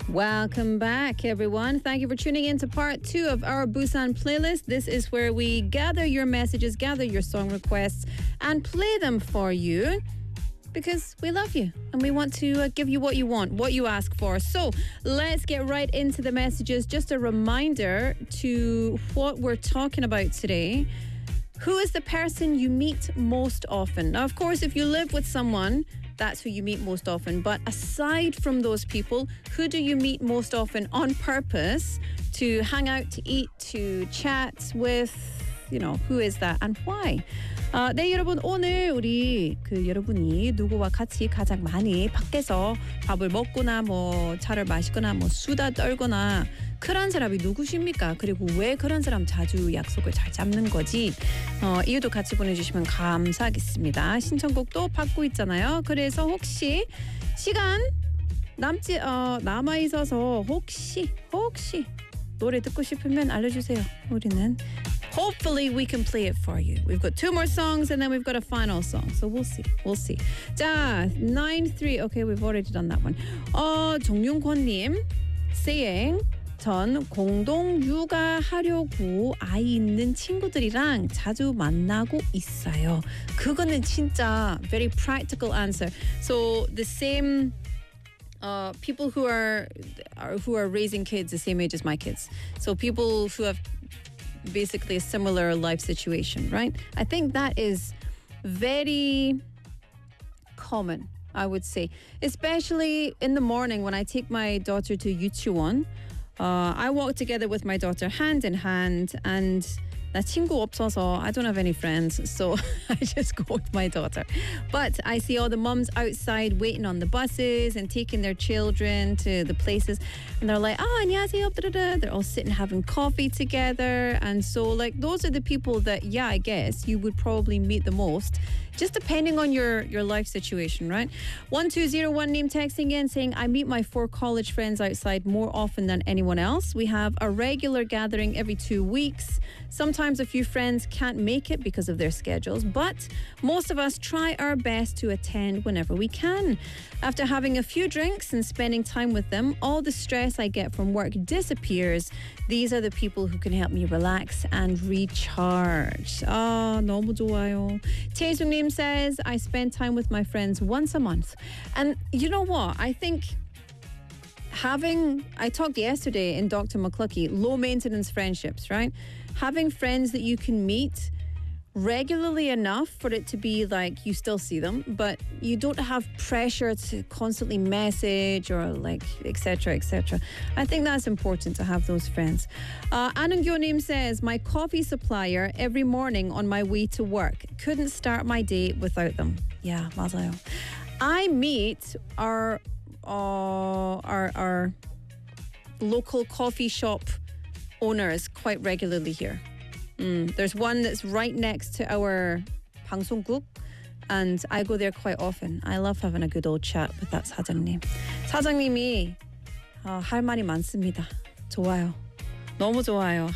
Welcome back, everyone. Thank you for tuning in to part 2 of our Busan playlist. This is where we gather your messages, gather your song requests, and play them for you because we love you and we want to give you what you want, what you ask for. So let's get right into the messages. Just a reminder to what we're talking about today. Who is the person you meet most often? Now, of course, if you live with someone, that's who you meet most often. But aside from those people, who do you meet most often on purpose to hang out, to eat, to chat with? You know, who is that and why? 네, 여러분, 오늘 우리 여러분이 누구와 같이 가장 많이 밖에서 밥을 먹거나 뭐 차를 마시거나 뭐 수다 떨거나 그런 사람이 누구십니까? 그리고 왜 그런 사람 자주 약속을 잘 잡는 거지? 이유도 같이 보내주시면 감사하겠습니다. 신청곡도 받고 있잖아요. 그래서 혹시 시간 남아 있어서 혹시 노래 듣고 싶으면 알려주세요. 우리는 hopefully we can play it for you. We've got 2 more songs and then we've got a final song. So we'll see. 자, 93. Okay, we've already done that one. 정윤권님 saying 전 공동 육아하려고 아이 있는 친구들이랑 자주 만나고 있어요. 그거는 진짜 very practical answer. So the same people who are raising kids the same age as my kids. So people who have basically a similar life situation, right? I think that is very common, I would say. Especially in the morning when I take my daughter to 유치원. I walk together with my daughter hand in hand and 나 친구 없어서 I don't have any friends, so I just go with my daughter. But I see all the mums outside waiting on the buses and taking their children to the places, and they're like, 안녕하세요, they're all sitting having coffee together. And so like those are the people that, yeah, I guess you would probably meet the most, just depending on your life situation, right? 1201 name texting in saying, I meet my 4 college friends outside more often than anyone else. We have a regular gathering every 2 weeks. Sometimes a few friends can't make it because of their schedules, but most of us try our best to attend whenever we can. After having a few drinks and spending time with them, all the stress I get from work disappears. These are the people who can help me relax and recharge. 너무 좋아요. 태숙님 says, I spend time with my friends once a month. And you know what? I think I talked yesterday in Dr. McCluckey, low maintenance friendships, right? Having friends that you can meet regularly enough for it to be like you still see them, but you don't have pressure to constantly message or like etc. I think that's important to have those friends. Anungyonim says, my coffee supplier every morning on my way to work. Couldn't start my day without them. Yeah, 맞아요. I meet our local coffee shop owners quite regularly here. There's one that's right next to our 방송국, and I go there quite often. I love having a good old chat with that 사장님. 사장님이 할 말이 많습니다. 좋아요. 너무 좋아요.